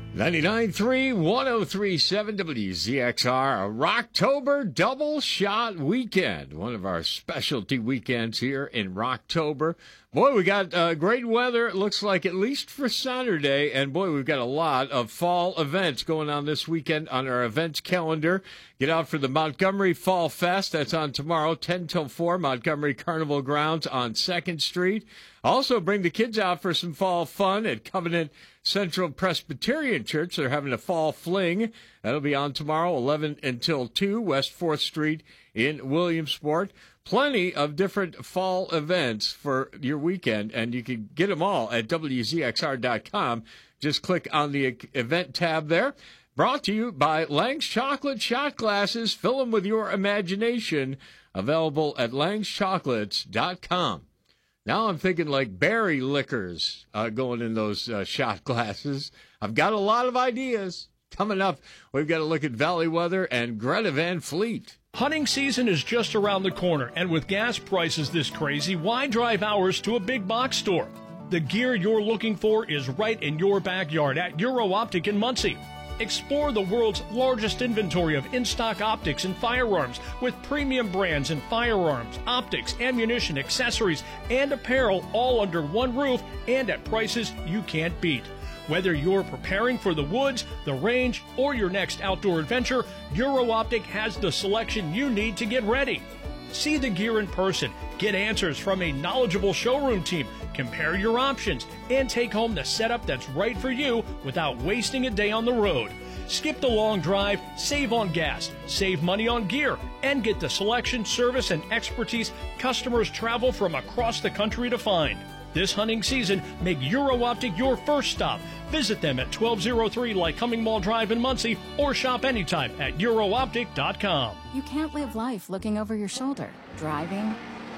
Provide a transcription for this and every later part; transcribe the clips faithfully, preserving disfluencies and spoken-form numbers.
ninety-nine point three, one oh three point seven W Z X R, a Rocktober double shot weekend. One of our specialty weekends here in Rocktober. Boy, we got uh, great weather, it looks like, at least for Saturday. And boy, we've got a lot of fall events going on this weekend on our events calendar. Get out for the Montgomery Fall Fest. That's on tomorrow, ten till four, Montgomery Carnival Grounds on second Street. Also, bring the kids out for some fall fun at Covenant Central Presbyterian Church. They're having a fall fling. That'll be on tomorrow, eleven until two, West fourth Street in Williamsport. Plenty of different fall events for your weekend, and you can get them all at W Z X R dot com. Just click on the event tab there. Brought to you by Lang's Chocolate Shot Glasses. Fill them with your imagination. Available at langs chocolates dot com. Now I'm thinking like berry liquors uh, going in those uh, shot glasses. I've got a lot of ideas. Coming up, we've got to look at Valley Weather and Greta Van Fleet. Hunting season is just around the corner, and with gas prices this crazy, why drive hours to a big box store? The gear you're looking for is right in your backyard at Euro Optic in Muncie. Explore the world's largest inventory of in-stock optics and firearms with premium brands in firearms, optics, ammunition, accessories, and apparel all under one roof and at prices you can't beat. Whether you're preparing for the woods, the range, or your next outdoor adventure, Euro Optic has the selection you need to get ready. See the gear in person, get answers from a knowledgeable showroom team, compare your options, and take home the setup that's right for you without wasting a day on the road. Skip the long drive, save on gas, save money on gear, and get the selection, service, and expertise customers travel from across the country to find. This hunting season, make Euro Optic your first stop. Visit them at twelve oh three Lycoming Mall Drive in Muncie or shop anytime at euro optic dot com. You can't live life looking over your shoulder. Driving,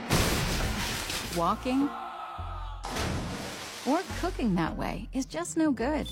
walking, or cooking that way is just no good.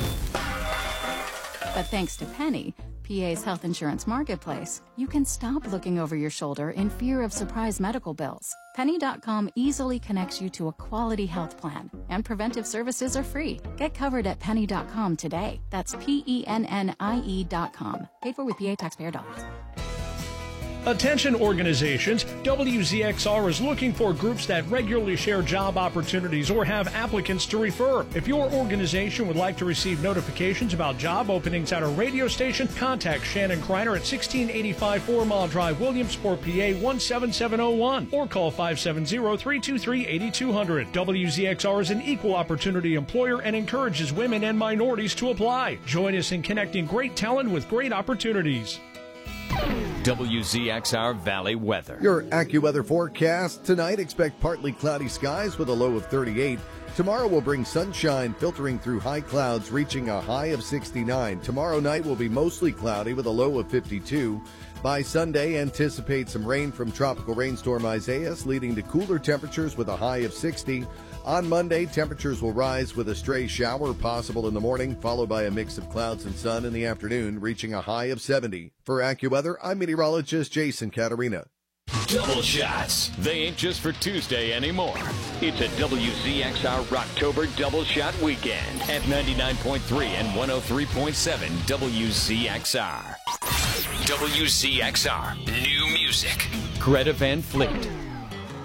But thanks to Penny, P A's health insurance marketplace, you can stop looking over your shoulder in fear of surprise medical bills. Penny dot com easily connects you to a quality health plan, and preventive services are free. Get covered at penny dot com today. That's P E N N I E dot com. Paid for with P A taxpayer dollars. Attention organizations, W Z X R is looking for groups that regularly share job opportunities or have applicants to refer. If your organization would like to receive notifications about job openings at a radio station, contact Shannon Kreiner at sixteen eighty-five Four Mile Drive, Williamsport, P A one seven seven oh one, or call five seven zero, three two three, eight two zero zero. W Z X R is an equal opportunity employer and encourages women and minorities to apply. Join us in connecting great talent with great opportunities. W Z X R Valley Weather. Your AccuWeather forecast tonight, expect partly cloudy skies with a low of thirty-eight. Tomorrow will bring sunshine filtering through high clouds, reaching a high of sixty-nine. Tomorrow night will be mostly cloudy with a low of fifty-two. By Sunday, anticipate some rain from tropical rainstorm Isaias, leading to cooler temperatures with a high of sixty. On Monday, temperatures will rise with a stray shower possible in the morning, followed by a mix of clouds and sun in the afternoon, reaching a high of seventy. For AccuWeather, I'm meteorologist Jason Caterina. Double shots. They ain't just for Tuesday anymore. It's a W Z X R Rocktober Double Shot Weekend at ninety-nine point three and one oh three point seven W Z X R. W Z X R. New music. Greta Van Fleet.